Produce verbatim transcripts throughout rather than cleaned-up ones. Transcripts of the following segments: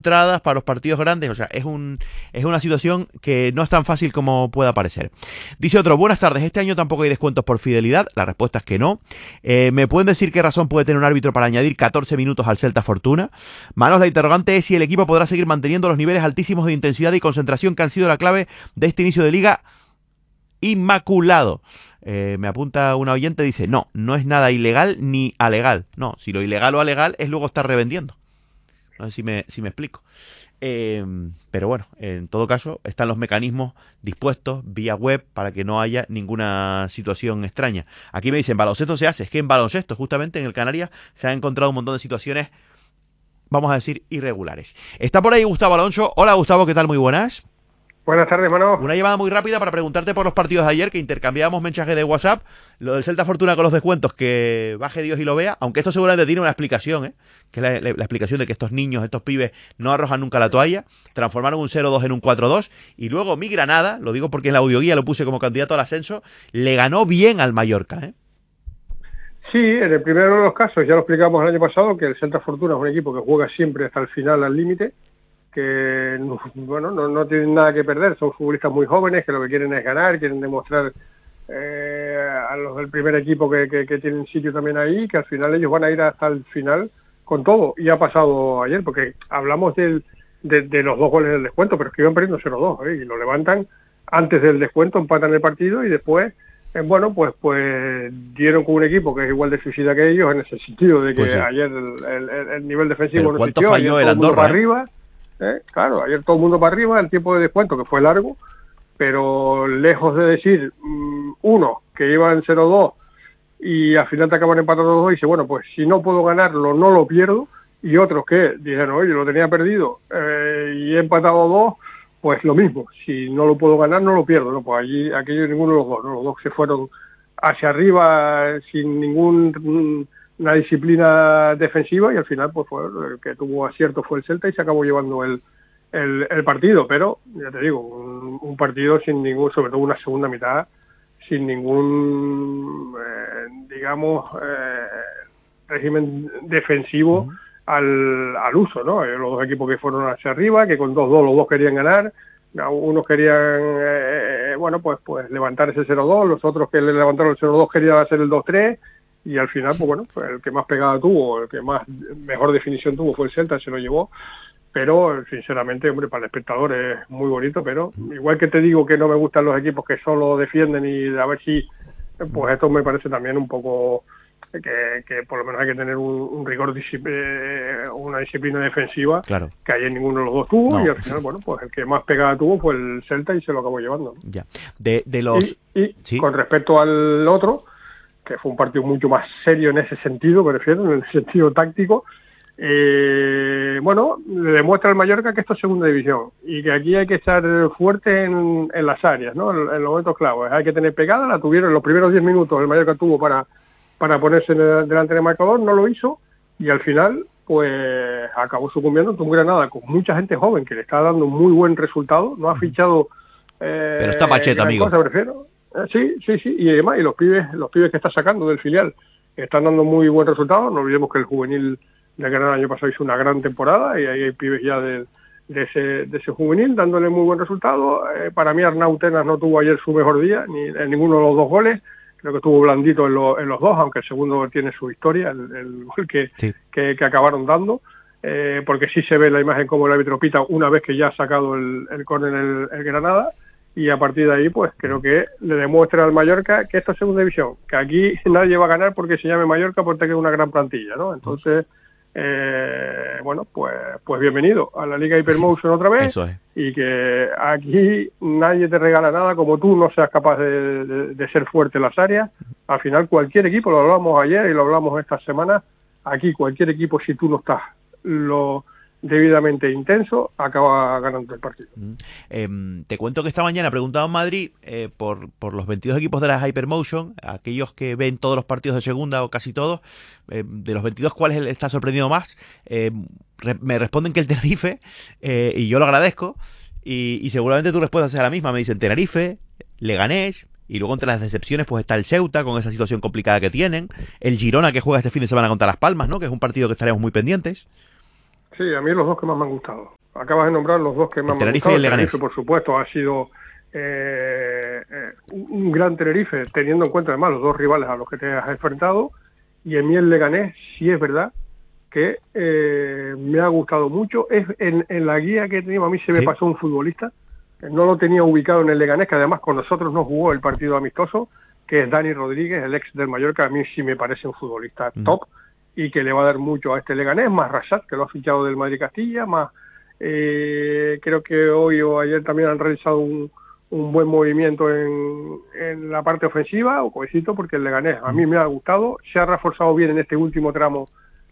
entradas para los partidos grandes. O sea, es un es una situación que no es tan fácil como pueda parecer. Dice otro, buenas tardes, este año tampoco hay descuentos por fidelidad. La respuesta es que no. Eh, ¿Me pueden decir qué razón puede tener un árbitro para añadir catorce minutos al Celta Fortuna? Manos, la interrogante es si el equipo podrá seguir manteniendo los niveles altísimos de intensidad y concentración que han sido la clave de este inicio de liga inmaculado. Eh, me apunta una oyente, dice, no, no es nada ilegal ni alegal. No, si lo ilegal o alegal es luego estar revendiendo. No sé si me, si me explico. Eh, pero bueno, en todo caso, están los mecanismos dispuestos vía web para que no haya ninguna situación extraña. Aquí me dicen, baloncesto se hace. Es que en baloncesto, justamente en el Canarias, se han encontrado un montón de situaciones, vamos a decir, irregulares. Está por ahí Gustavo Alonso. Hola Gustavo, ¿qué tal? Muy buenas. Buenas tardes, Mano. Una llamada muy rápida para preguntarte por los partidos de ayer, que intercambiábamos mensajes de WhatsApp. Lo del Celta Fortuna con los descuentos, que baje Dios y lo vea. Aunque esto seguramente tiene una explicación, ¿eh? Que es la, la, la explicación de que estos niños, estos pibes, no arrojan nunca la toalla. Transformaron un cero dos en un cuatro dos. Y luego mi Granada, lo digo porque en la audioguía lo puse como candidato al ascenso, le ganó bien al Mallorca, ¿eh? Sí, en el primero de los casos, ya lo explicamos el año pasado, que el Celta Fortuna es un equipo que juega siempre hasta el final, al límite, que bueno, no, no tienen nada que perder, son futbolistas muy jóvenes que lo que quieren es ganar, quieren demostrar eh, a los del primer equipo que, que, que tienen sitio también ahí, que al final ellos van a ir hasta el final con todo, y ha pasado ayer, porque hablamos del, de, de los dos goles del descuento, pero es que iban perdiendo cero dos, ¿eh? Y lo levantan antes del descuento, empatan el partido y después, eh, bueno, pues pues dieron con un equipo que es igual de suicida que ellos, en ese sentido de que pues sí. Ayer el, el, el nivel defensivo no existió, falló el Andorra, para arriba. ¿Eh? Claro, ayer todo el mundo para arriba, el tiempo de descuento que fue largo, pero lejos de decir mmm, uno que iban cero dos y al final te acaban empatando dos y dice, bueno, pues si no puedo ganarlo no lo pierdo, y otros que dijeron, oye, lo tenía perdido eh, y he empatado dos, pues lo mismo, si no lo puedo ganar no lo pierdo, no, pues allí aquello ninguno de los dos, ¿no? Los dos se fueron hacia arriba sin ningún una disciplina defensiva y al final pues fue el que tuvo acierto fue el Celta y se acabó llevando el, el, el partido, pero ya te digo, un, un partido sin ningún, sobre todo una segunda mitad, sin ningún, eh, digamos, eh, régimen defensivo uh-huh. al, al uso, ¿no? Los dos equipos que fueron hacia arriba, que con dos dos los dos querían ganar, unos querían, eh, bueno, pues pues levantar ese cero dos, los otros que le levantaron el cero dos querían hacer el dos tres, y al final, pues bueno, pues el que más pegada tuvo, el que más mejor definición tuvo fue el Celta, se lo llevó, pero sinceramente, hombre, para el espectador es muy bonito, pero igual que te digo que no me gustan los equipos que solo defienden y a ver si, pues esto me parece también un poco que, que por lo menos hay que tener un, un rigor, eh, una disciplina defensiva, claro. Que ayer ninguno de los dos tuvo, no. Y al final, bueno, pues el que más pegada tuvo fue el Celta y se lo acabó llevando, ¿no? Ya. De, de los... Y, y ¿Sí? Con respecto al otro, que fue un partido mucho más serio en ese sentido, me refiero, en el sentido táctico, eh, bueno, le demuestra al Mallorca que esto es segunda división y que aquí hay que estar fuerte en, en las áreas, ¿no? En, en los momentos clavos. Hay que tener pegada, la tuvieron en los primeros diez minutos, el Mallorca tuvo para, para ponerse en el, delante del marcador, no lo hizo y al final pues acabó sucumbiendo ante un Granada con mucha gente joven que le está dando un muy buen resultado, no ha fichado... Eh, Pero está Pacheta, amigo. Cosa, me refiero. Sí, sí, sí, y además, y los pibes, los pibes que está sacando del filial están dando muy buen resultado. No olvidemos que el juvenil de Granada el año pasado hizo una gran temporada y ahí hay pibes ya de, de, ese, de ese juvenil dándole muy buen resultado. Eh, para mí Arnau Tenas no tuvo ayer su mejor día, ni en ninguno de los dos goles. Creo que estuvo blandito en, lo, en los dos, aunque el segundo tiene su historia, el, el gol que, sí. que, que acabaron dando. Eh, porque sí se ve la imagen como el árbitro pita una vez que ya ha sacado el, el córner el, el Granada. Y a partir de ahí, pues creo que le demuestra al Mallorca que esto es segunda división, que aquí nadie va a ganar porque se llame Mallorca porque es una gran plantilla, ¿no? Entonces, eh, bueno, pues pues bienvenido a la Liga Hypermotion otra vez. Eso es. Y que aquí nadie te regala nada como tú no seas capaz de, de, de ser fuerte en las áreas. Al final, cualquier equipo, lo hablamos ayer y lo hablamos esta semana, aquí cualquier equipo, si tú no estás lo debidamente intenso, acaba ganando el partido. Mm. Eh, te cuento que esta mañana preguntaba en Madrid eh, por, por los veintidós equipos de la Hypermotion, aquellos que ven todos los partidos de segunda o casi todos, eh, de los veintidós, ¿cuál es el, está sorprendiendo más? Eh, re, me responden que el Tenerife, eh, y yo lo agradezco, y, y seguramente tu respuesta sea la misma. Me dicen Tenerife, Leganés, y luego entre las decepciones pues está el Ceuta con esa situación complicada que tienen, el Girona que juega este fin de semana contra Las Palmas, ¿no? Que es un partido que estaremos muy pendientes. Sí, a mí los dos que más me han gustado. acabas de nombrar los dos que más el me han Tenerife gustado. y el Leganés. Tenerife, por supuesto, ha sido eh, eh, un gran Tenerife, teniendo en cuenta además los dos rivales a los que te has enfrentado. Y en mí el Leganés sí es verdad que eh, me ha gustado mucho. Es en, en la guía que teníamos, a mí se me sí. pasó un futbolista, no lo tenía ubicado en el Leganés, que además con nosotros no jugó el partido amistoso, que es Dani Rodríguez, el ex del Mallorca. A mí sí me parece un futbolista mm. top, y que le va a dar mucho a este Leganés, más Rashad, que lo ha fichado del Madrid Castilla, más eh, creo que hoy o ayer también han realizado un, un buen movimiento en, en la parte ofensiva, o cohesito, porque el Leganés a mí me ha gustado, se ha reforzado bien en este último tramo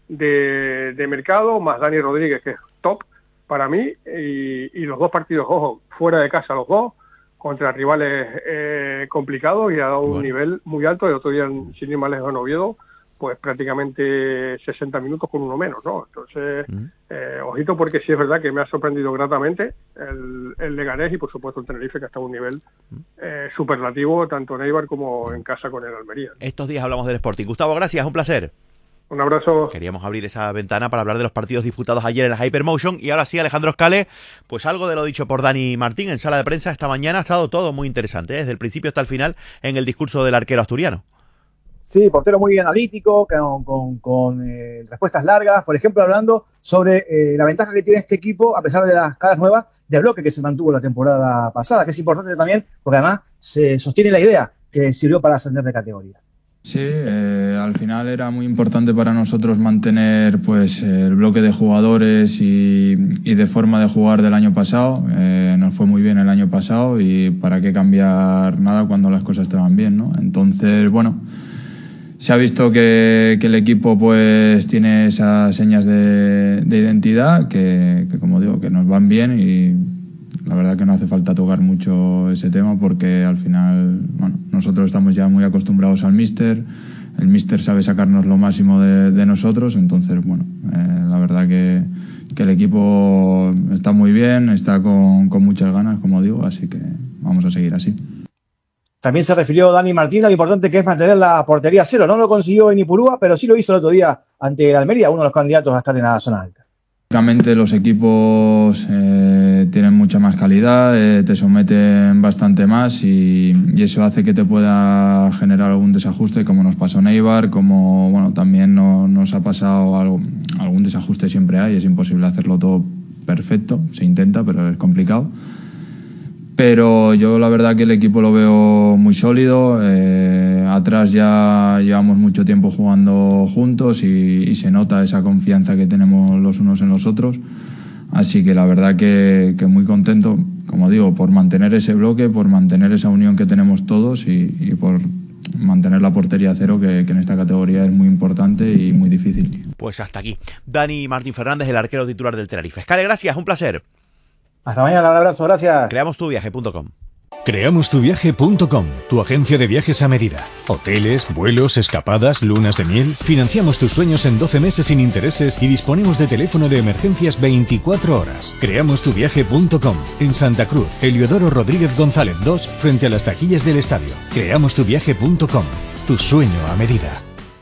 de, de mercado, más Dani Rodríguez, que es top para mí, y, y los dos partidos, ojo, fuera de casa los dos, contra rivales eh, complicados, y ha dado bueno. un nivel muy alto. El otro día, sin ir más lejos, en Oviedo, pues prácticamente sesenta minutos con uno menos, ¿no? Entonces, mm. eh, ojito, porque sí es verdad que me ha sorprendido gratamente el, el Leganés, y por supuesto el Tenerife, que está a un nivel eh, superlativo, tanto en Eibar como en casa con el Almería. Estos días hablamos del Sporting. Gustavo, gracias, un placer. Un abrazo. Queríamos abrir esa ventana para hablar de los partidos disputados ayer en la Hypermotion, y ahora sí, Alejandro Scale, pues algo de lo dicho por Dani Martín en sala de prensa esta mañana. Ha estado todo muy interesante, ¿eh? Desde el principio hasta el final, en el discurso del arquero asturiano. Sí, portero muy analítico, con, con, con eh, respuestas largas, por ejemplo, hablando sobre eh, la ventaja que tiene este equipo, a pesar de las caras nuevas de bloque que se mantuvo la temporada pasada, que es importante también, porque además se sostiene la idea que sirvió para ascender de categoría. Sí, eh, al final era muy importante para nosotros mantener pues el bloque de jugadores y, y de forma de jugar del año pasado. Eh, nos fue muy bien el año pasado, y para qué cambiar nada cuando las cosas estaban bien, ¿no? Entonces, bueno, se ha visto que, que el equipo pues tiene esas señas de, de identidad que, que, como digo, que nos van bien, y la verdad que no hace falta tocar mucho ese tema, porque al final, bueno, nosotros estamos ya muy acostumbrados al míster, el míster sabe sacarnos lo máximo de, de nosotros, entonces, bueno, eh, la verdad que, que el equipo está muy bien, está con, con muchas ganas, como digo, así que vamos a seguir así. También se refirió Dani Martín a lo importante que es mantener la portería cero. No lo consiguió en Ipurúa, pero sí lo hizo el otro día ante el Almería, uno de los candidatos a estar en la zona alta. Lógicamente los equipos eh, tienen mucha más calidad, eh, te someten bastante más, y, y eso hace que te pueda generar algún desajuste, como nos pasó en Eibar, como bueno, también no, nos ha pasado algo, algún desajuste siempre hay, es imposible hacerlo todo perfecto, se intenta, pero es complicado. Pero yo la verdad que el equipo lo veo muy sólido, eh, atrás ya llevamos mucho tiempo jugando juntos, y, y se nota esa confianza que tenemos los unos en los otros, así que la verdad que, que muy contento, como digo, por mantener ese bloque, por mantener esa unión que tenemos todos, y, y por mantener la portería cero, que, que en esta categoría es muy importante y muy difícil. Pues hasta aquí, Dani Martín Fernández, el arquero titular del Tenerife. Scale, gracias, un placer. Hasta mañana, un abrazo, gracias. creamos tu viaje punto com. creamos tu viaje punto com, tu agencia de viajes a medida. Hoteles, vuelos, escapadas, lunas de miel. Financiamos tus sueños en doce meses sin intereses, y disponemos de teléfono de emergencias veinticuatro horas. creamos tu viaje punto com, en Santa Cruz, Eliodoro Rodríguez González dos, frente a las taquillas del estadio. creamos tu viaje punto com, tu sueño a medida.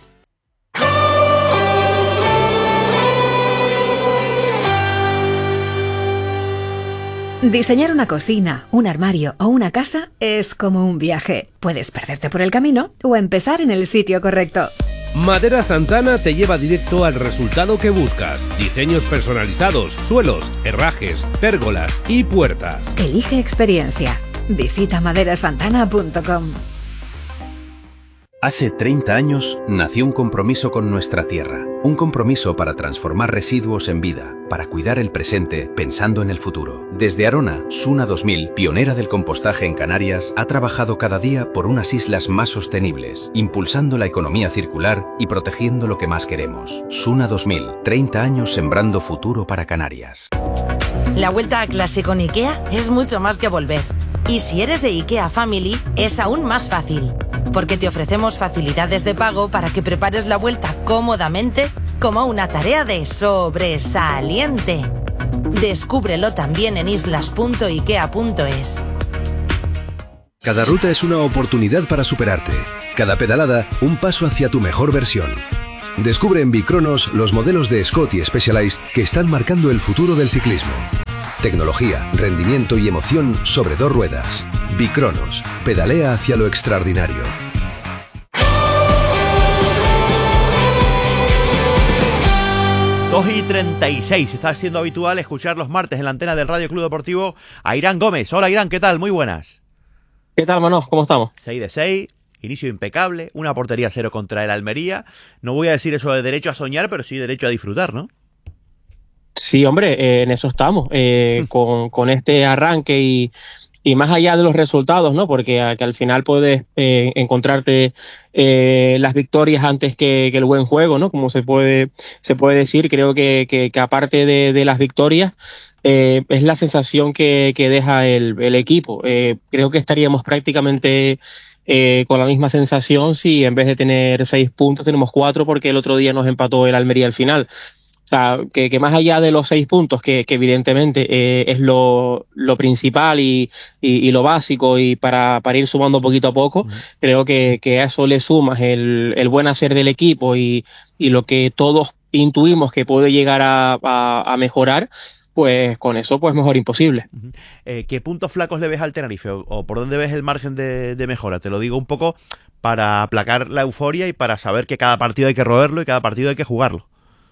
Diseñar una cocina, un armario o una casa es como un viaje. Puedes perderte por el camino o empezar en el sitio correcto. Madera Santana te lleva directo al resultado que buscas. Diseños personalizados, suelos, herrajes, pérgolas y puertas. Elige experiencia. Visita madera santana punto com. Hace treinta años nació un compromiso con nuestra tierra. Un compromiso para transformar residuos en vida, para cuidar el presente pensando en el futuro. Desde Arona, Suna dos mil, pionera del compostaje en Canarias, ha trabajado cada día por unas islas más sostenibles, impulsando la economía circular y protegiendo lo que más queremos. Suna dos mil, treinta años sembrando futuro para Canarias. La vuelta a clase con IKEA es mucho más que volver. Y si eres de IKEA Family, es aún más fácil, porque te ofrecemos facilidades de pago para que prepares la vuelta cómodamente como una tarea de sobresaliente. Descúbrelo también en islas punto ikea punto es. Cada ruta es una oportunidad para superarte. Cada pedalada, un paso hacia tu mejor versión. Descubre en Bicronos los modelos de Scott y Specialized que están marcando el futuro del ciclismo. Tecnología, rendimiento y emoción sobre dos ruedas. Bicronos. Pedalea hacia lo extraordinario. dos y treinta y seis. Está siendo habitual escuchar los martes en la antena del Radio Club Deportivo a Irán Gómez. Hola Irán, ¿qué tal? Muy buenas. ¿Qué tal, Manoj? ¿Cómo estamos? seis de seis, inicio impecable, una portería cero contra el Almería. No voy a decir eso de derecho a soñar, pero sí derecho a disfrutar, ¿no? Sí, hombre, eh, en eso estamos, eh, con, con este arranque y, y más allá de los resultados, ¿no? Porque a, que al final puedes eh, encontrarte eh, las victorias antes que, que el buen juego, ¿no? Como se puede, se puede decir. Creo que, que, que aparte de, de las victorias, eh, es la sensación que, que deja el, el equipo. Eh, creo que estaríamos prácticamente eh, con la misma sensación si en vez de tener seis puntos tenemos cuatro, porque el otro día nos empató el Almería al final. O sea, que, que más allá de los seis puntos, que, que evidentemente eh, es lo, lo principal y, y, y lo básico, y para, para ir sumando poquito a poco, uh-huh. creo que, que a eso le sumas el, el buen hacer del equipo y, y lo que todos intuimos que puede llegar a, a, a mejorar, pues con eso pues mejor imposible. Uh-huh. Eh, ¿Qué puntos flacos le ves al Tenerife o, o por dónde ves el margen de, de mejora? Te lo digo un poco para aplacar la euforia y para saber que cada partido hay que roerlo y cada partido hay que jugarlo.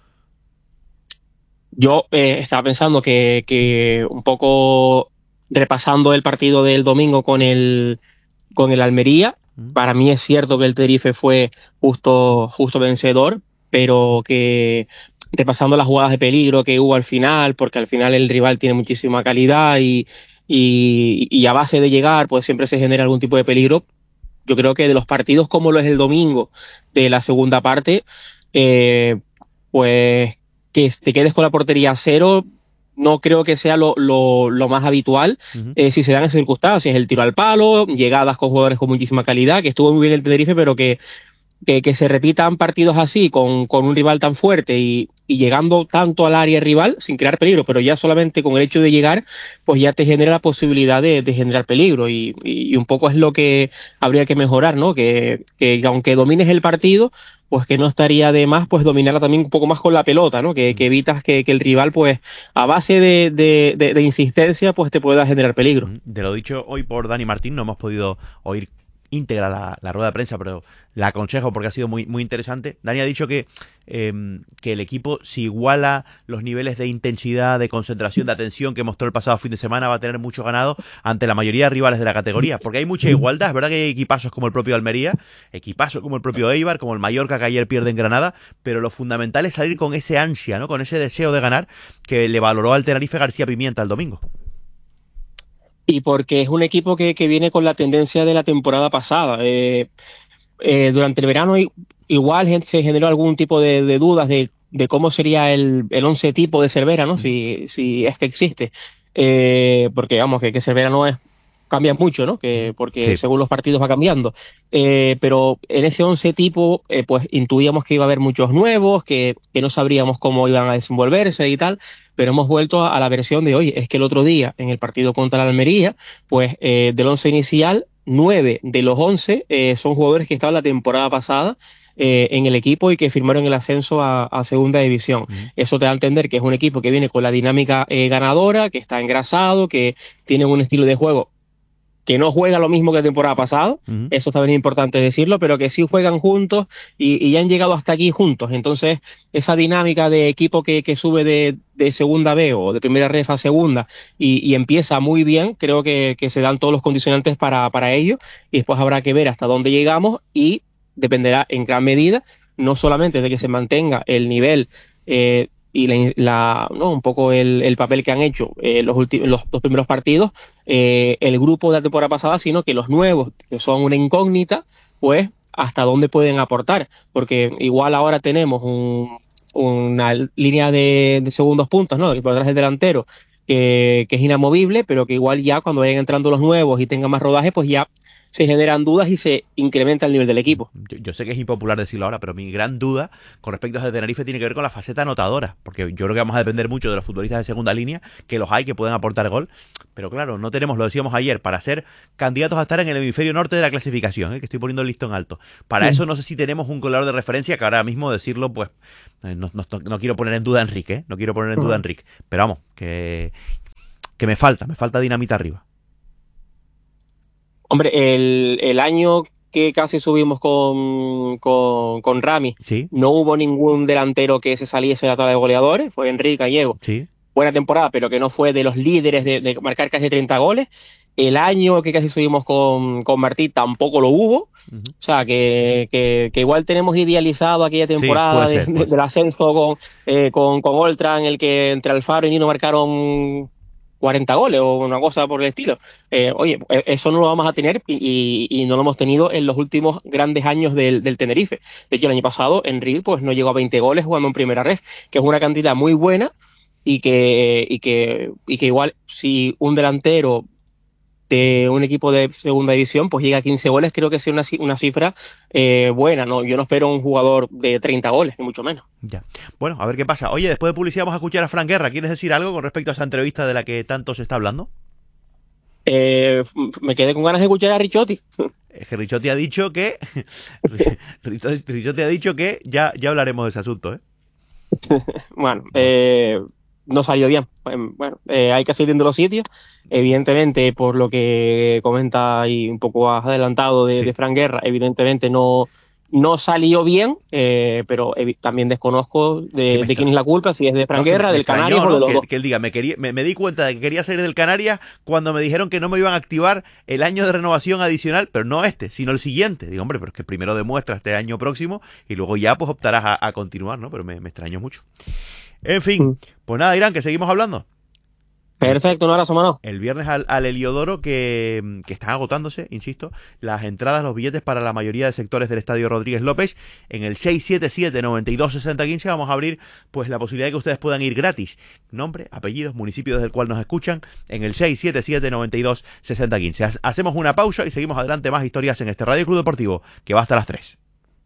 Yo eh, estaba pensando que, que un poco repasando el partido del domingo con el, con el Almería, mm. para mí es cierto que el Tenerife fue justo, justo vencedor, pero que repasando las jugadas de peligro que hubo al final, porque al final el rival tiene muchísima calidad y, y, y a base de llegar pues siempre se genera algún tipo de peligro. Yo creo que de los partidos como lo es el domingo de la segunda parte, eh, pues que te quedes con la portería a cero no creo que sea lo, lo, lo más habitual. Uh-huh. eh, si se dan esas circunstancias, el tiro al palo, llegadas con jugadores con muchísima calidad, que estuvo muy bien el Tenerife, pero que, que, que se repitan partidos así con, con un rival tan fuerte y, y llegando tanto al área rival sin crear peligro, pero ya solamente con el hecho de llegar pues ya te genera la posibilidad de, de generar peligro y, y, y un poco es lo que habría que mejorar, ¿no? Que, que aunque domines el partido, pues que no estaría de más pues dominarla también un poco más con la pelota, ¿no? Que, que evitas que, que el rival pues a base de, de, de, de insistencia pues te pueda generar peligro. De lo dicho hoy por Dani Martín, no hemos podido oír íntegra la, la rueda de prensa, pero la aconsejo porque ha sido muy, muy interesante. Dani ha dicho que, eh, que el equipo, si iguala los niveles de intensidad, de concentración, de atención que mostró el pasado fin de semana, va a tener mucho ganado ante la mayoría de rivales de la categoría, porque hay mucha igualdad. Es verdad que hay equipazos como el propio Almería, equipazos como el propio Eibar, como el Mallorca que ayer pierde en Granada, pero lo fundamental es salir con ese ansia, ¿no? Con ese deseo de ganar que le valoró al Tenerife García Pimienta el domingo. Y porque es un equipo que, que viene con la tendencia de la temporada pasada. Eh, eh, durante el verano igual se generó algún tipo de, de dudas de, de cómo sería el, el once tipo de Cervera, ¿no? Si, si es que existe. Eh, porque vamos, que, que Cervera no es, cambia mucho, ¿no? Que, porque sí. según los partidos va cambiando. Eh, pero en ese once tipo, eh, pues intuíamos que iba a haber muchos nuevos, que, que no sabríamos cómo iban a desenvolverse y tal. Pero hemos vuelto a la versión de hoy. Es que el otro día, en el partido contra la Almería, pues eh, del once inicial, nueve de los once eh, son jugadores que estaban la temporada pasada eh, en el equipo y que firmaron el ascenso a, a segunda división. Uh-huh. Eso te da a entender que es un equipo que viene con la dinámica eh, ganadora, que está engrasado, que tiene un estilo de juego que no juega lo mismo que la temporada pasada, uh-huh. eso también es importante decirlo, pero que sí juegan juntos y, y ya han llegado hasta aquí juntos. Entonces, esa dinámica de equipo que, que sube de, de segunda B o de primera ref a segunda y, y empieza muy bien, creo que, que se dan todos los condicionantes para, para ello, y después habrá que ver hasta dónde llegamos y dependerá en gran medida no solamente de que se mantenga el nivel eh, y la, la no un poco el, el papel que han hecho eh, los últimos los dos primeros partidos eh, el grupo de la temporada pasada, sino que los nuevos, que son una incógnita, pues hasta dónde pueden aportar, porque igual ahora tenemos un, una línea de, de segundos puntos, ¿no? Por detrás del delantero que, que es inamovible, pero que igual ya cuando vayan entrando los nuevos y tengan más rodaje, pues ya se generan dudas y se incrementa el nivel del equipo. Yo, yo sé que es impopular decirlo ahora, pero mi gran duda con respecto a Tenerife tiene que ver con la faceta anotadora, porque yo creo que vamos a depender mucho de los futbolistas de segunda línea, que los hay, que pueden aportar gol, pero claro, no tenemos, lo decíamos ayer, para ser candidatos a estar en el hemisferio norte de la clasificación, ¿eh? Que estoy poniendo el listón alto. Para mm. eso no sé si tenemos un goleador de referencia, que ahora mismo decirlo, pues, no, no, no quiero poner en duda a Enrique, ¿eh? no quiero poner en duda a Enrique, pero vamos, que... que me falta, me falta dinamita arriba. Hombre, el, el año que casi subimos con, con, con Rami, ¿sí? No hubo ningún delantero que se saliese de la tabla de goleadores, fue Enrique Gallego. Sí. Buena temporada, pero que no fue de los líderes de, de marcar casi treinta goles. El año que casi subimos con, con Martí tampoco lo hubo. Uh-huh. O sea, que, que, que igual tenemos idealizado aquella temporada sí, de, ser, de, del ascenso con, eh, con, con Oltra, en el que entre Alfaro y Nino marcaron cuarenta goles o una cosa por el estilo. Eh, oye, eso no lo vamos a tener y, y, y no lo hemos tenido en los últimos grandes años del, del Tenerife. De hecho, el año pasado Enrique pues, no llegó a veinte goles jugando en primera ref, que es una cantidad muy buena y que, y que, y que igual si un delantero de un equipo de segunda división pues llega a quince goles, creo que es una, una cifra eh, buena, ¿no? Yo no espero un jugador de treinta goles, ni mucho menos. Ya. Bueno, a ver qué pasa. Oye, después de publicidad vamos a escuchar a Fran Guerra. ¿Quieres decir algo con respecto a esa entrevista de la que tanto se está hablando? Eh, me quedé con ganas de escuchar a Ricciotti. Es que Ricciotti ha dicho que Ricciotti ha dicho que ya, ya hablaremos de ese asunto, ¿eh? Bueno, eh, no salió bien. Bueno, eh, hay que seguir viendo los sitios. Evidentemente, por lo que comenta y un poco has adelantado de, sí. de Fran Guerra, evidentemente no, no salió bien, eh, pero eh, también desconozco de, de quién es la culpa, si es de Fran no, Guerra, del Canarias o de los que, dos. Que él diga, me, quería, me, me di cuenta de que quería salir del Canarias cuando me dijeron que no me iban a activar el año de renovación adicional, pero no este, sino el siguiente. Digo, hombre, pero es que primero demuestra este año próximo y luego ya pues optarás a, a continuar, ¿no? Pero me, me extrañó mucho. En fin, mm. pues nada, Irán, que seguimos hablando. Perfecto, un abrazo, mano. El viernes al, al Heliodoro, que, que están agotándose, insisto, las entradas, los billetes para la mayoría de sectores del Estadio Rodríguez López. En el seis siete siete, noventa y dos, sesenta, quince vamos a abrir pues la posibilidad de que ustedes puedan ir gratis. Nombre, apellidos, municipio desde el cual nos escuchan, en el seis siete siete, noventa y dos, sesenta, quince. Hacemos una pausa y seguimos adelante, más historias en este Radio Club Deportivo, que va hasta las tres.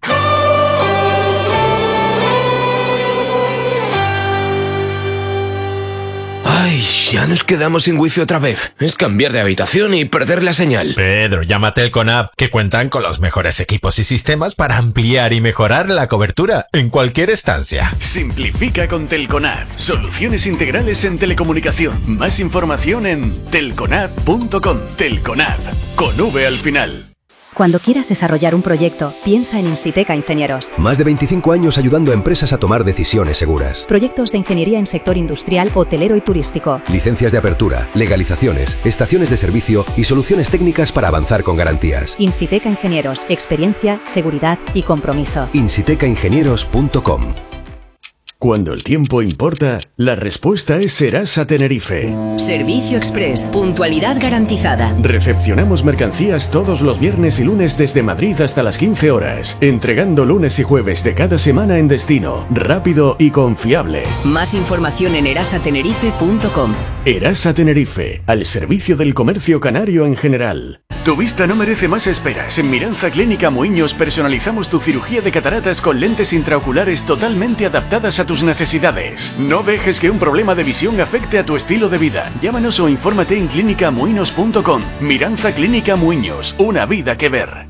Ay, ya nos quedamos sin wifi otra vez. Es cambiar de habitación y perder la señal. Pedro, llama a Telconav, que cuentan con los mejores equipos y sistemas para ampliar y mejorar la cobertura en cualquier estancia. Simplifica con Telconav. Soluciones integrales en telecomunicación. Más información en telconav punto com. Telconav, con V al final. Cuando quieras desarrollar un proyecto, piensa en Insiteca Ingenieros. Más de veinticinco años ayudando a empresas a tomar decisiones seguras. Proyectos de ingeniería en sector industrial, hotelero y turístico. Licencias de apertura, legalizaciones, estaciones de servicio y soluciones técnicas para avanzar con garantías. Insiteca Ingenieros, experiencia, seguridad y compromiso. insiteca ingenieros punto com. Cuando el tiempo importa, la respuesta es Serasa Tenerife. Servicio Express, puntualidad garantizada. Recepcionamos mercancías todos los viernes y lunes desde Madrid hasta las quince horas, entregando lunes y jueves de cada semana en destino, rápido y confiable. Más información en erasa tenerife punto com. Erasa Tenerife, al servicio del comercio canario en general. Tu vista no merece más esperas. En Miranza Clínica Muiños personalizamos tu cirugía de cataratas con lentes intraoculares totalmente adaptadas a tus necesidades. No dejes que un problema de visión afecte a tu estilo de vida. Llámanos o infórmate en clínica muinos punto com. Miranza Clínica Muiños, una vida que ver.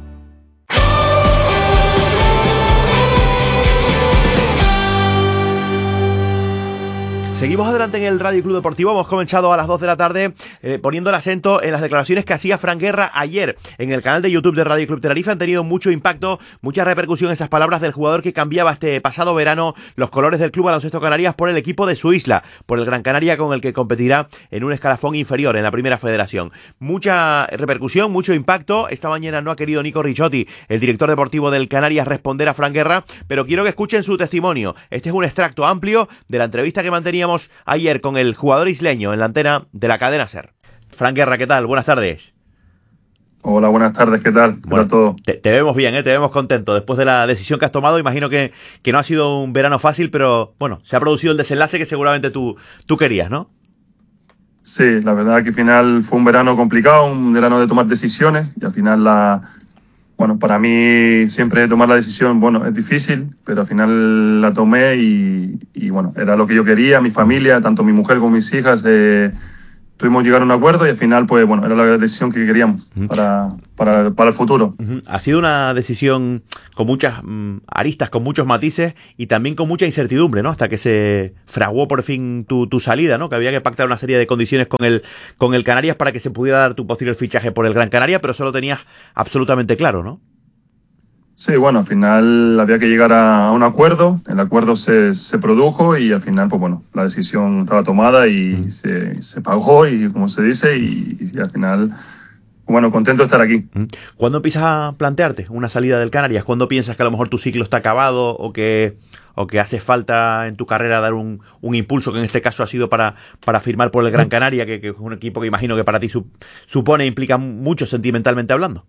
Seguimos adelante en el Radio Club Deportivo. Hemos comenzado a las dos de la tarde eh, poniendo el acento en las declaraciones que hacía Fran Guerra ayer en el canal de YouTube de Radio Club Tenerife. Han tenido mucho impacto, mucha repercusión esas palabras del jugador que cambiaba este pasado verano los colores del Club Baloncesto Canarias por el equipo de su isla, por el Gran Canaria, con el que competirá en un escalafón inferior en la Primera Federación. Mucha repercusión, mucho impacto. Esta mañana no ha querido Nico Ricciotti, el director deportivo del Canarias, responder a Fran Guerra, pero quiero que escuchen su testimonio. Este es un extracto amplio de la entrevista que manteníamos ayer con el jugador isleño en la antena de la cadena SER. Fran Guerra, ¿qué tal? Buenas tardes. Hola, buenas tardes, ¿qué tal? ¿Qué bueno, tal todo? Te, te vemos bien, ¿eh? Te vemos contento. Después de la decisión que has tomado, imagino que, que no ha sido un verano fácil, pero bueno, se ha producido el desenlace que seguramente tú, tú querías, ¿no? Sí, la verdad que al final fue un verano complicado, un verano de tomar decisiones, y al final la... Bueno, para mí siempre tomar la decisión, bueno, es difícil, pero al final la tomé y, y bueno, era lo que yo quería, mi familia, tanto mi mujer como mis hijas, eh, tuvimos que llegar a un acuerdo y al final, pues bueno, era la decisión que queríamos para, para, para el futuro. Uh-huh. Ha sido una decisión con muchas um, aristas, con muchos matices y también con mucha incertidumbre, ¿no? Hasta que se fraguó por fin tu, tu salida, ¿no? Que había que pactar una serie de condiciones con el, con el Canarias para que se pudiera dar tu posterior fichaje por el Gran Canaria, pero eso lo tenías absolutamente claro, ¿no? Sí, bueno, al final había que llegar a un acuerdo, el acuerdo se, se produjo y al final, pues bueno, la decisión estaba tomada y mm. se, se pagó y como se dice y, y al final, bueno, contento de estar aquí. ¿Cuándo empiezas a plantearte una salida del Canarias? ¿Cuándo piensas que a lo mejor tu ciclo está acabado o que, o que hace falta en tu carrera dar un, un impulso que en este caso ha sido para, para firmar por el Gran Canaria, que, que es un equipo que imagino que para ti su, supone e implica mucho sentimentalmente hablando?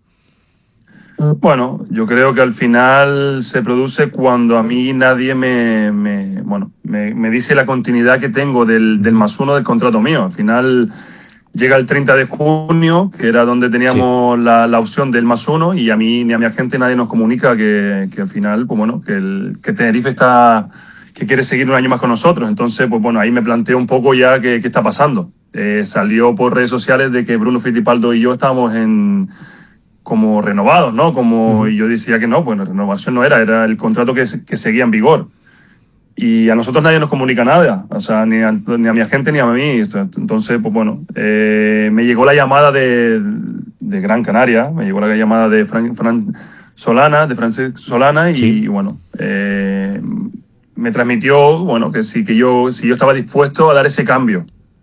Bueno, yo creo que al final se produce cuando a mí nadie me, me bueno, me, me dice la continuidad que tengo del, del más uno del contrato mío. Al final llega el treinta de junio, que era donde teníamos sí. la, la opción del más uno, y a mí ni a mi agente nadie nos comunica que, que al final, pues bueno, que, el, que Tenerife está, que quiere seguir un año más con nosotros. Entonces, pues bueno, ahí me planteo un poco ya qué, qué está pasando. Eh, salió por redes sociales de que Bruno Fittipaldo y yo estábamos en... como renovados, ¿no? Como, y yo decía que no, bueno, renovación no era, era el contrato que, que seguía en vigor. Y a nosotros nadie nos comunica nada, o sea, ni a, ni a mi agente ni a mí. O sea, entonces, pues bueno, eh, me llegó la llamada de, de Gran Canaria, me llegó la llamada de Fran, Fran Solana, de Francesc Solana, y, sí. y bueno, eh, me transmitió, bueno, que sí, que yo, si yo estaba dispuesto a dar ese cambio.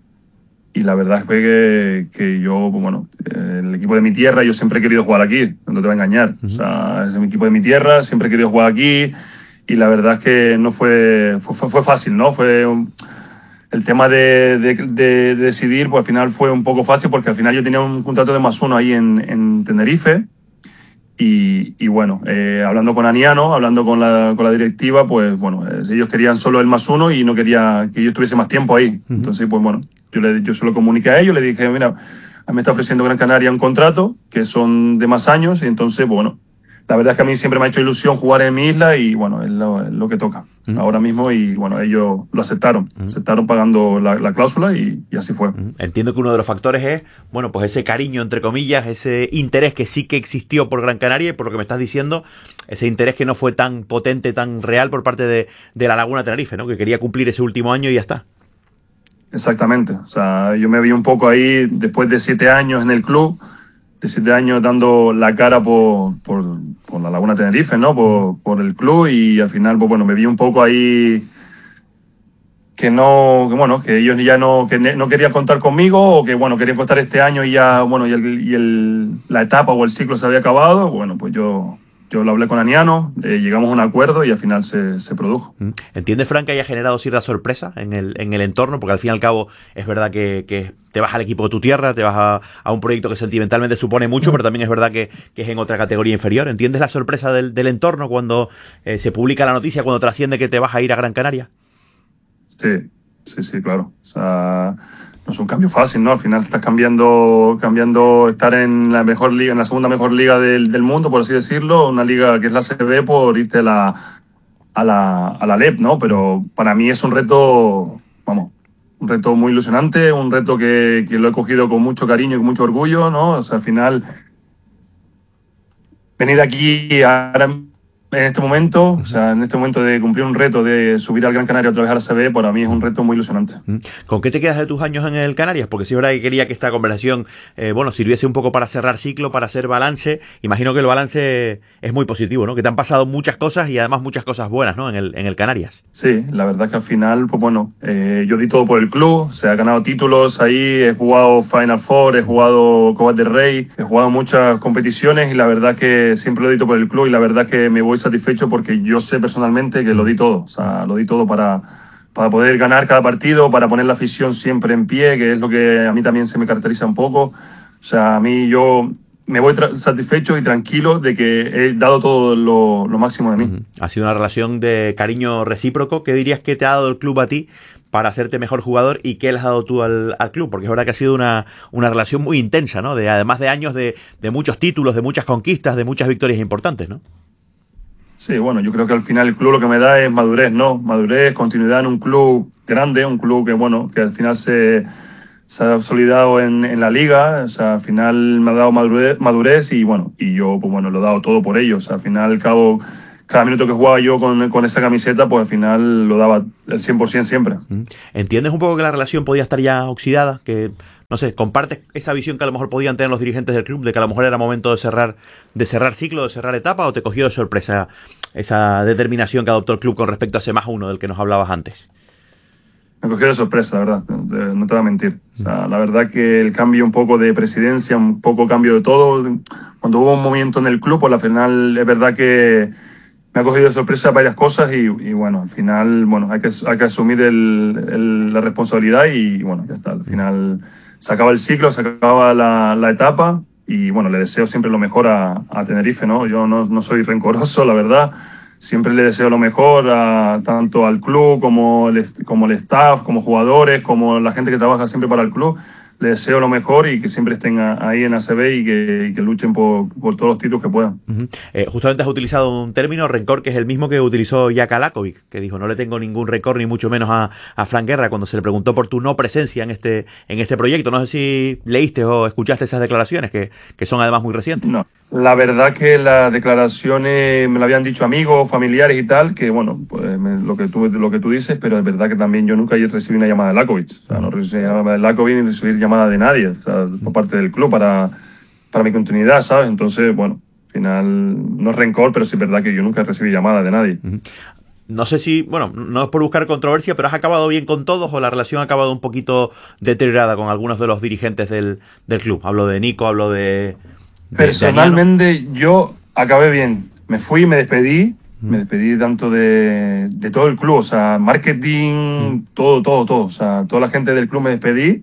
Y la verdad fue que, que yo, bueno, el equipo de mi tierra, yo siempre he querido jugar aquí, no te voy a engañar. Uh-huh. O sea, es mi equipo de mi tierra, siempre he querido jugar aquí. Y la verdad es que no fue, fue, fue fácil, ¿no? Fue un, el tema de, de, de, de decidir, pues al final fue un poco fácil porque al final yo tenía un contrato de más uno ahí en, en Tenerife. Y, y bueno, eh, hablando con Aniano, hablando con la, con la directiva, pues bueno, eh, ellos querían solo el más uno y no quería que yo estuviese más tiempo ahí. Uh-huh. Entonces, pues bueno, yo, le, yo se lo comuniqué a ellos, le dije, mira, a mí me está ofreciendo Gran Canaria un contrato que son de más años y entonces, bueno, la verdad es que a mí siempre me ha hecho ilusión jugar en mi isla y bueno, es lo, es lo que toca uh-huh. ahora mismo y bueno, ellos lo aceptaron, uh-huh. aceptaron pagando la, la cláusula y, y así fue. Uh-huh. Entiendo que uno de los factores es, bueno, pues ese cariño, entre comillas, ese interés que sí que existió por Gran Canaria y por lo que me estás diciendo, ese interés que no fue tan potente, tan real por parte de, de la Laguna Tenerife, ¿no? Que quería cumplir ese último año y ya está. Exactamente, o sea, yo me vi un poco ahí después de siete años en el club, de siete años dando la cara por, por, por la Laguna Tenerife, ¿no? Por, por el club y al final, pues bueno, me vi un poco ahí que no, que bueno, que ellos ya no, que no querían contar conmigo o que bueno, querían contar este año y ya, bueno, y, el, y el, la etapa o el ciclo se había acabado, bueno, pues yo... Yo lo hablé con Aniano, eh, llegamos a un acuerdo y al final se, se produjo. ¿Entiendes, Fran, que haya generado cierta sorpresa en el, en el entorno? Porque al fin y al cabo es verdad que, que te vas al equipo de tu tierra, te vas a, a un proyecto que sentimentalmente supone mucho, pero también es verdad que, que es en otra categoría inferior. ¿Entiendes la sorpresa del, del entorno cuando eh, se publica la noticia, cuando trasciende que te vas a ir a Gran Canaria? Sí, sí, sí, claro. O sea... No es un cambio fácil, ¿no? Al final estás cambiando, cambiando estar en la mejor liga, en la segunda mejor liga del, del mundo, por así decirlo, una liga que es la C B por irte a la, a la, a la L E P, ¿no? Pero para mí es un reto, vamos, un reto muy ilusionante, un reto que, que lo he cogido con mucho cariño y con mucho orgullo, ¿no? O sea, al final, venir aquí ahora en este momento, o sea, en este momento de cumplir un reto de subir al Gran Canaria otra vez a la C B, para mí es un reto muy ilusionante. ¿Con qué te quedas de tus años en el Canarias? Porque sí es verdad que quería que esta conversación, eh, bueno, sirviese un poco para cerrar ciclo, para hacer balance. Imagino que el balance es muy positivo, ¿no? Que te han pasado muchas cosas y además muchas cosas buenas, ¿no? En el, en el Canarias. Sí, la verdad que al final, pues bueno, eh, yo di todo por el club, se ha ganado títulos ahí, he jugado Final Four, he jugado Copas del Rey, he jugado muchas competiciones y la verdad que siempre lo di todo por el club y la verdad que me voy satisfecho porque yo sé personalmente que lo di todo, o sea, lo di todo para, para poder ganar cada partido, para poner la afición siempre en pie, que es lo que a mí también se me caracteriza un poco. O sea, a mí yo me voy satisfecho y tranquilo de que he dado todo lo, lo máximo de mí. Uh-huh. Ha sido una relación de cariño recíproco. ¿Qué dirías que te ha dado el club a ti para hacerte mejor jugador y qué le has dado tú al, al club? Porque es verdad que ha sido una, una relación muy intensa, ¿no? De, además de años de, de muchos títulos, de muchas conquistas, de muchas victorias importantes, ¿no? Sí, bueno, yo creo que al final el club lo que me da es madurez, ¿no? Madurez, continuidad en un club grande, un club que, bueno, que al final se, se ha consolidado en, en la liga, o sea, al final me ha dado madurez, madurez y bueno, y yo pues bueno, lo he dado todo por ellos. O sea, al final, al cabo, cada minuto que jugaba yo con, con esa camiseta, pues al final lo daba el cien por ciento siempre. ¿Entiendes un poco que la relación podía estar ya oxidada? Que, no sé, ¿compartes esa visión que a lo mejor podían tener los dirigentes del club de que a lo mejor era momento de cerrar, de cerrar ciclo, de cerrar etapa, o te cogió de sorpresa esa determinación que adoptó el club con respecto a ese más uno del que nos hablabas antes? Me cogió de sorpresa, la verdad, no te, no te voy a mentir. O sea, la verdad que el cambio un poco de presidencia, un poco cambio de todo, cuando hubo un movimiento en el club, pues al final es verdad que me ha cogido de sorpresa varias cosas y, y bueno, al final, bueno, hay que, hay que asumir el, el, la responsabilidad y bueno, ya está. Al final se acaba el ciclo, se acaba la, la etapa y bueno, le deseo siempre lo mejor a, a Tenerife, ¿no? Yo no, no soy rencoroso, la verdad. Siempre le deseo lo mejor a, tanto al club como el, como el staff, como jugadores, como la gente que trabaja siempre para el club. Les deseo lo mejor y que siempre estén ahí en A C B y que, y que luchen por, por todos los títulos que puedan. Uh-huh. eh, justamente has utilizado un término, rencor, que es el mismo que utilizó Jaka Lakovic, que dijo: no le tengo ningún rencor, ni mucho menos a, a Fran Guerra, cuando se le preguntó por tu no presencia en este, en este proyecto. No sé si leíste o escuchaste esas declaraciones, que, que son además muy recientes. No, la verdad que las declaraciones me lo habían dicho amigos, familiares y tal, que bueno, pues me, lo, que tú, lo que tú dices, pero es verdad que también yo nunca recibí una llamada de Lakovic. O sea, no recibí una llamada de Lakovic ni recibí llamada de nadie, o sea, por parte del club para, para mi continuidad, ¿sabes? Entonces, bueno, al final no es rencor, pero sí es verdad que yo nunca recibí llamada de nadie. Uh-huh. No sé si, bueno, no es por buscar controversia, pero ¿has acabado bien con todos o la relación ha acabado un poquito deteriorada con algunos de los dirigentes del, del club? Hablo de Nico, hablo de... de Personalmente, de yo acabé bien. Me fui, me despedí, mm. me despedí tanto de, de todo el club, o sea, marketing, mm. todo, todo, todo. O sea, toda la gente del club me despedí.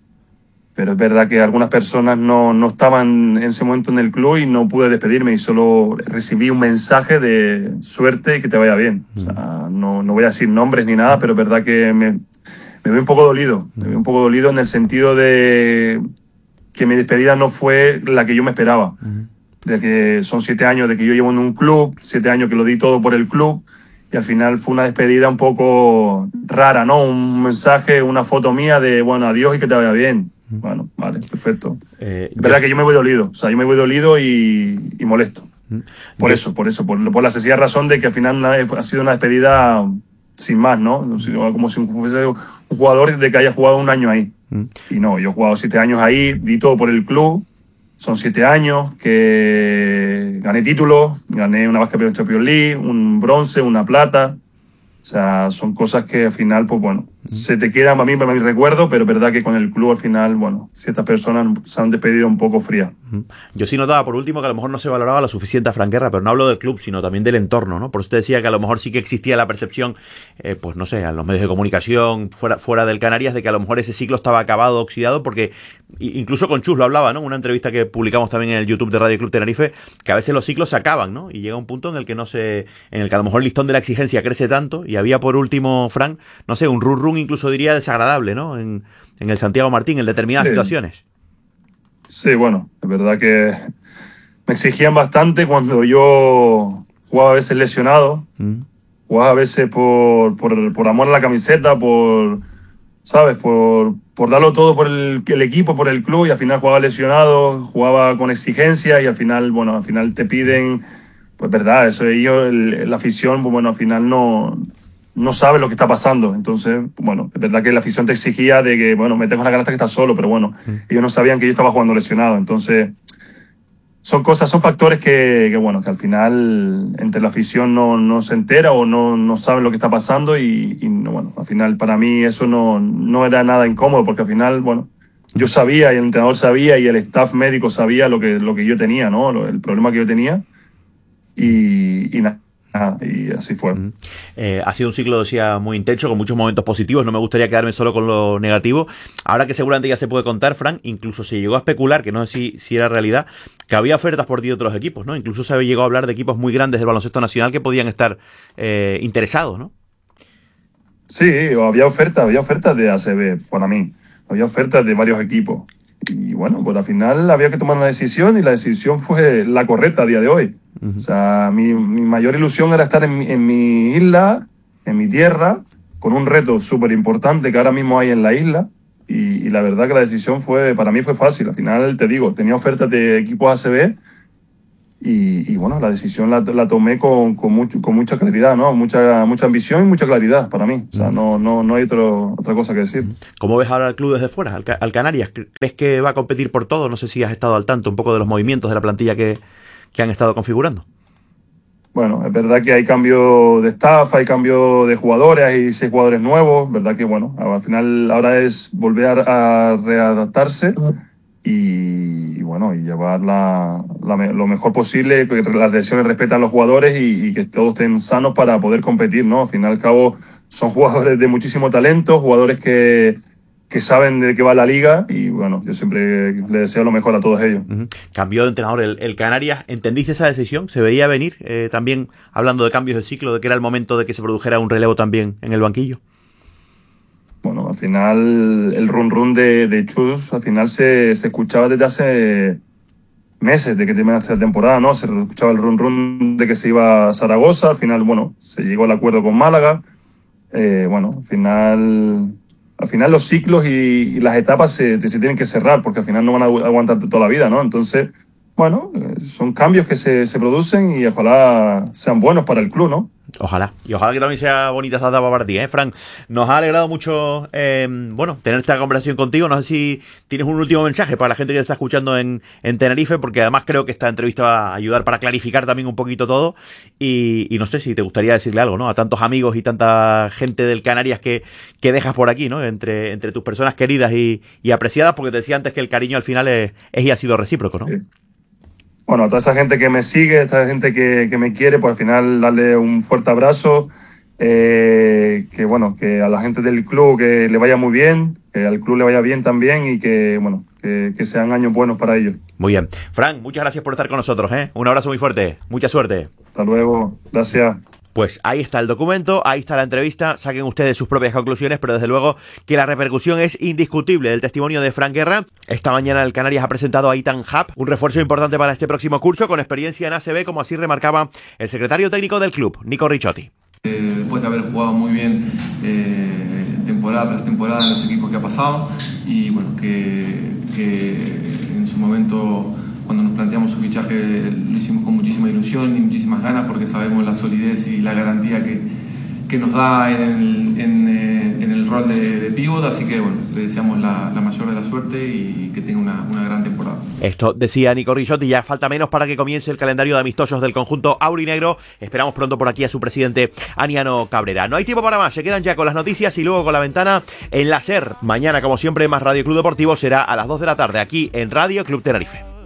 Pero es verdad que algunas personas no, no estaban en ese momento en el club y no pude despedirme y solo recibí un mensaje de suerte y que te vaya bien. O sea, no, no voy a decir nombres ni nada, pero es verdad que me, me veo un poco dolido. Me veo un poco dolido en el sentido de que mi despedida no fue la que yo me esperaba. De que son siete años de que yo llevo en un club, siete años que lo di todo por el club y al final fue una despedida un poco rara, ¿no? Un mensaje, una foto mía de, bueno, adiós y que te vaya bien. Bueno, vale, perfecto. Eh, es verdad yo... que yo me voy dolido, o sea, yo me voy dolido y, y molesto. Por yo... eso, por eso, por, por la sencilla razón de que al final ha sido una despedida sin más, ¿no? Como si fuese un jugador de que haya jugado un año ahí. Mm. Y no, yo he jugado siete años ahí, di todo por el club, son siete años que gané títulos, gané una Basket Champions League, un bronce, una plata. O sea, son cosas que al final, pues bueno, mm. se te quedan a mí, para mi recuerdo, pero es verdad que con el club al final, bueno, ciertas personas se han despedido un poco frías. Mm. Yo sí notaba, por último, que a lo mejor no se valoraba lo suficiente a Fran Guerra, pero no hablo del club, sino también del entorno, ¿no? Por eso te decía que a lo mejor sí que existía la percepción, eh, pues no sé, a los medios de comunicación fuera, fuera del Canarias, de que a lo mejor ese ciclo estaba acabado, oxidado, porque incluso con Chus lo hablaba, ¿no? Una entrevista que publicamos también en el YouTube de Radio Club Tenerife, que a veces los ciclos se acaban, ¿no? Y llega un punto en el que no se, en el que a lo mejor el listón de la exigencia crece tanto, y había por último, Fran, no sé, un run run incluso diría desagradable, ¿no? En, en el Santiago Martín, en determinadas sí. situaciones. Sí, bueno, es verdad que me exigían bastante cuando yo jugaba a veces lesionado, mm. jugaba a veces por, por, por amor a la camiseta, por, ¿sabes? Por, por darlo todo por el, el equipo, por el club, y al final jugaba lesionado, jugaba con exigencias y al final, bueno, al final te piden, pues verdad, eso de ellos, el, la afición, pues bueno, al final no... no sabe lo que está pasando. Entonces, bueno, es verdad que la afición te exigía de que, bueno, metes con la canasta que estás solo, pero bueno, mm. ellos no sabían que yo estaba jugando lesionado. Entonces, son cosas, son factores que, que bueno, que al final entre la afición no, no se entera o no, no saben lo que está pasando y, y no, bueno, al final para mí eso no, no era nada incómodo porque al final, bueno, yo sabía y el entrenador sabía y el staff médico sabía lo que, lo que yo tenía, ¿no? Lo, el problema que yo tenía y, y nada. Y así fue. Uh-huh. Eh, ha sido un ciclo, decía, muy intenso, con muchos momentos positivos. No me gustaría quedarme solo con lo negativo. Ahora que seguramente ya se puede contar, Fran, incluso se llegó a especular, que no sé si, si era realidad, que había ofertas por ti de otros equipos, ¿no? Incluso se había llegado a hablar de equipos muy grandes del baloncesto nacional que podían estar eh, interesados, ¿no? Sí, había ofertas, había ofertas de A C B para mí. Había ofertas de varios equipos. Y bueno, pues al final había que tomar una decisión y la decisión fue la correcta a día de hoy. Uh-huh. O sea, mi, mi mayor ilusión era estar en, en mi isla, en mi tierra, con un reto súper importante que ahora mismo hay en la isla, y, y la verdad que la decisión fue, para mí fue fácil. Al final, te digo, tenía ofertas de equipos A C B y, y bueno, la decisión la, la tomé con, con, mucho, con mucha claridad, ¿no? Mucha, mucha ambición y mucha claridad para mí. O sea, no, no, no hay otro, otra cosa que decir. ¿Cómo ves ahora al club desde fuera, al, al Canarias? ¿Crees que va a competir por todo? No sé si has estado al tanto un poco de los movimientos de la plantilla que, que han estado configurando. Bueno, es verdad que hay cambio de staff, hay cambio de jugadores, hay seis jugadores nuevos, verdad que bueno, al final ahora es volver a, a readaptarse y, y bueno, y llevar la, la, lo mejor posible, que las lesiones respetan a los jugadores y, y que todos estén sanos para poder competir, ¿no? Al fin y al cabo son jugadores de muchísimo talento, jugadores que que saben de qué va la liga y bueno, yo siempre le deseo lo mejor a todos ellos. Uh-huh. Cambió de entrenador el, el Canarias. ¿Entendiste esa decisión? ¿Se veía venir? Eh, también hablando de cambios de ciclo, de que era el momento de que se produjera un relevo también en el banquillo. Bueno, al final el run run de, de Chus al final se, se escuchaba desde hace meses de que terminaba la temporada, ¿no? Se escuchaba el run run de que se iba a Zaragoza, al final, bueno, se llegó al acuerdo con Málaga. Eh, bueno, al final... Al final los ciclos y, y las etapas se, se tienen que cerrar porque al final no van a aguantarte toda la vida, ¿no? Entonces, bueno, son cambios que se, se producen y ojalá sean buenos para el club, ¿no? Ojalá. Y ojalá que también sea bonita esta etapa para ti, ¿eh, Fran? Nos ha alegrado mucho, eh, bueno, tener esta conversación contigo. No sé si tienes un último mensaje para la gente que te está escuchando en, en Tenerife, porque además creo que esta entrevista va a ayudar para clarificar también un poquito todo. Y, y no sé si te gustaría decirle algo, ¿no? A tantos amigos y tanta gente del Canarias que, que dejas por aquí, ¿no? Entre, entre tus personas queridas y, y apreciadas, porque te decía antes que el cariño al final es, es y ha sido recíproco, ¿no? Sí. Bueno, a toda esa gente que me sigue, a esa gente que, que me quiere, pues al final darle un fuerte abrazo, eh, que bueno, que a la gente del club que le vaya muy bien, que al club le vaya bien también y que bueno, que, que sean años buenos para ellos. Muy bien. Fran, muchas gracias por estar con nosotros, ¿eh? Un abrazo muy fuerte, mucha suerte. Hasta luego, gracias. Pues ahí está el documento, ahí está la entrevista, saquen ustedes sus propias conclusiones, pero desde luego que la repercusión es indiscutible del testimonio de Fran Guerra. Esta mañana el Canarias ha presentado a Ethan Happ, un refuerzo importante para este próximo curso, con experiencia en A C B, como así remarcaba el secretario técnico del club, Nico Ricciotti. Eh, después de haber jugado muy bien eh, temporada tras temporada en los equipos que ha pasado, y bueno, que, que en su momento, cuando nos planteamos su fichaje, lo hicimos con muchísima ilusión y muchísimas ganas porque sabemos la solidez y la garantía que, que nos da en el, en, eh, en el rol de, de pívot, así que bueno, le deseamos la, la mayor de la suerte y que tenga una, una gran temporada. Esto decía Nico Ricciotti. Ya falta menos para que comience el calendario de amistosos del conjunto aurinegro. Esperamos pronto por aquí a su presidente Aniano Cabrera. No hay tiempo para más, se quedan ya con las noticias y luego con la ventana en la SER. Mañana, como siempre, más Radio Club Deportivo será a las dos de la tarde aquí en Radio Club Tenerife.